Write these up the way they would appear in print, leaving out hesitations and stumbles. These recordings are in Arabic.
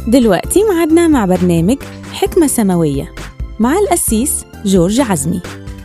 دلوقتي معادنا مع برنامج حكمة سماوية مع القسيس جورج عزمي.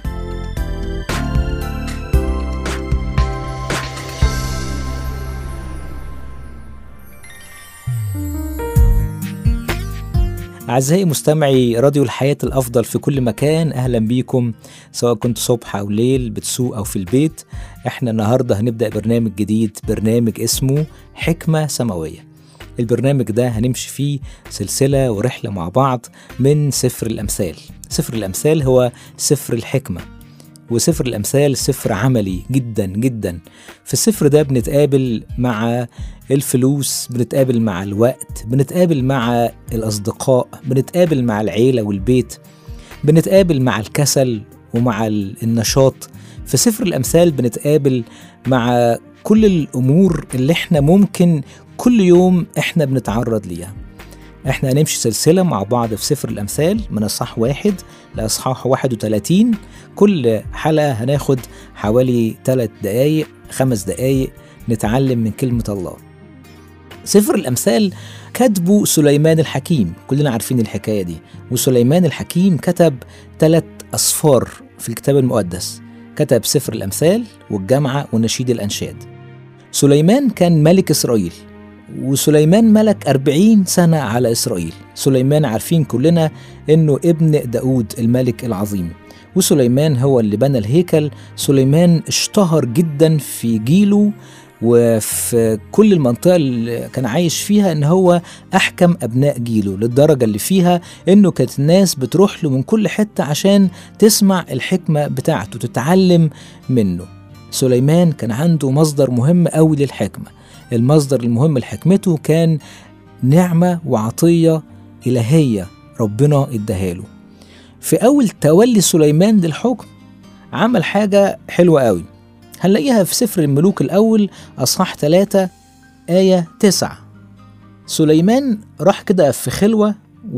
أعزائي مستمعي راديو الحياة الأفضل في كل مكان، أهلا بيكم سواء كنت صبح أو ليل، بتسوق أو في البيت. احنا النهاردة هنبدأ برنامج جديد، برنامج اسمه حكمة سماوية. البرنامج ده هنمشي فيه سلسلة ورحلة مع بعض من سفر الأمثال. سفر الأمثال هو سفر الحكمة، وسفر الأمثال سفر عملي جدا جدا. في السفر ده بنتقابل مع الفلوس، بنتقابل مع الوقت، بنتقابل مع الأصدقاء، بنتقابل مع العيلة والبيت، بنتقابل مع الكسل ومع النشاط. في سفر الأمثال بنتقابل مع كل الأمور اللي احنا ممكن كل يوم احنا بنتعرض ليها. احنا هنمشي سلسلة مع بعض في سفر الأمثال من أصحاح 1 لأصحاح 31. كل حلقة هناخد حوالي 3 دقايق 5 دقايق نتعلم من كلمة الله. سفر الأمثال كتبه سليمان الحكيم، كلنا عارفين الحكاية دي. وسليمان الحكيم كتب 3 أسفار في الكتاب المقدس، كتب سفر الأمثال والجامعة ونشيد الأنشاد. سليمان كان ملك إسرائيل، وسليمان ملك 40 سنة على إسرائيل. سليمان عارفين كلنا إنه ابن داود الملك العظيم، وسليمان هو اللي بنى الهيكل. سليمان اشتهر جدا في جيله وفي كل المنطقة اللي كان عايش فيها، إن هو أحكم أبناء جيله، للدرجة اللي فيها إنه كانت الناس بتروح له من كل حتة عشان تسمع الحكمة بتاعته، تتعلم منه. سليمان كان عنده مصدر مهم قوي للحكمة. المصدر المهم لحكمته كان نعمة وعطية إلهية ربنا اداهاله. في أول تولي سليمان للحكم عمل حاجة حلوة قوي، هنلاقيها في سفر الملوك الأول أصحاح 3 آية 9. سليمان راح كده في خلوة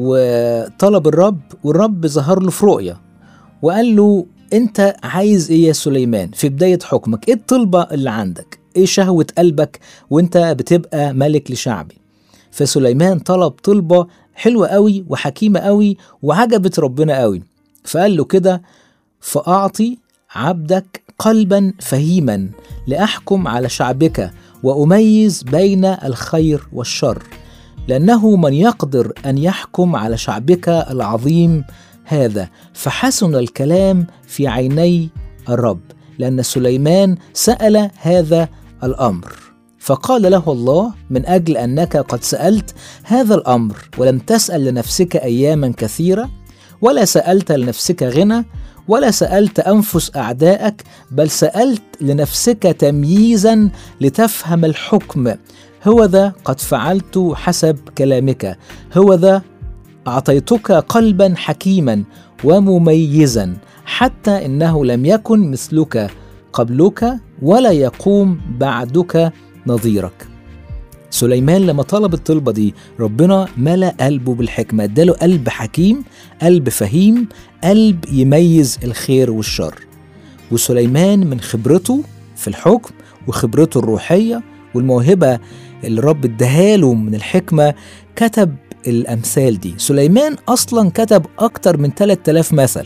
وطلب الرب، والرب ظهر له في رؤية وقال له: أنت عايز إيه يا سليمان في بداية حكمك؟ إيه الطلبة اللي عندك؟ إيه شهوة قلبك وإنت بتبقى ملك لشعبي؟ فسليمان طلب طلبة حلوة قوي وحكيمة قوي وعجبت ربنا قوي، فقال له كده: فأعطي عبدك قلبا فهيما لأحكم على شعبك وأميز بين الخير والشر، لأنه من يقدر أن يحكم على شعبك العظيم هذا. فحسن الكلام في عيني الرب، لأن سليمان سأل هذا الأمر. فقال له الله: من أجل أنك قد سألت هذا الأمر ولم تسأل لنفسك أياما كثيرة، ولا سألت لنفسك غنى، ولا سألت أنفس أعدائك، بل سألت لنفسك تمييزا لتفهم الحكم، هو ذا قد فعلت حسب كلامك، هو ذا أعطيتك قلبا حكيما ومميزا، حتى إنه لم يكن مثلك قبلك ولا يقوم بعدك نظيرك. سليمان لما طلب الطلبة دي ربنا ملأ قلبه بالحكمة، اداله قلب حكيم، قلب فهيم، قلب يميز الخير والشر. وسليمان من خبرته في الحكم وخبرته الروحية والموهبة اللي رب اداهاله من الحكمة كتب الأمثال دي. سليمان أصلا كتب أكتر من 3000 مثل،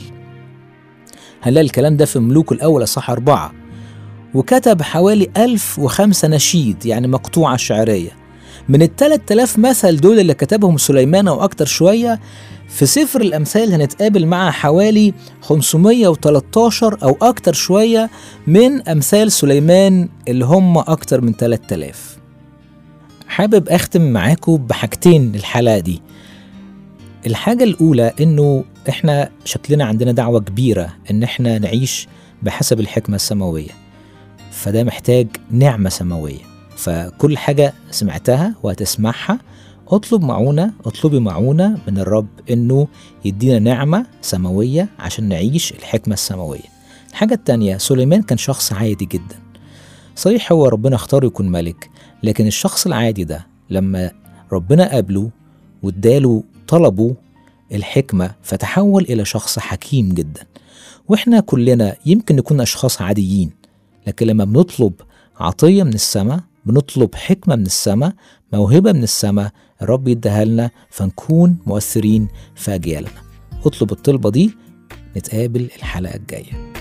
هنلاقي الكلام ده في ملوك الأول أصحاح 4. وكتب حوالي 1005 نشيد، يعني مقطوعة شعرية. من 3000 مثل دول اللي كتبهم سليمان أو أكتر شوية، في سفر الأمثال هنتقابل مع حوالي 513 أو أكتر شوية من أمثال سليمان اللي هم أكتر من 3000. حابب أختم معاكم بحاجتين الحلقة دي. الحاجة الأولى إنه إحنا شكلنا عندنا دعوة كبيرة إن إحنا نعيش بحسب الحكمة السماوية، فده محتاج نعمة سماوية. فكل حاجة سمعتها وهتسمعها اطلبي معونة من الرب إنه يدينا نعمة سماوية عشان نعيش الحكمة السماوية. الحاجة التانية، سليمان كان شخص عادي جدا. صحيح هو ربنا اختاره يكون ملك، لكن الشخص العادي ده لما ربنا قابله واداله طلبه الحكمة فتحول إلى شخص حكيم جدا. وإحنا كلنا يمكن نكون أشخاص عاديين، لكن لما بنطلب عطية من السماء، بنطلب حكمة من السماء، موهبة من السماء الرب يديها لنا فنكون مؤثرين في أجيالنا. اطلب الطلبة دي، نتقابل الحلقة الجاية.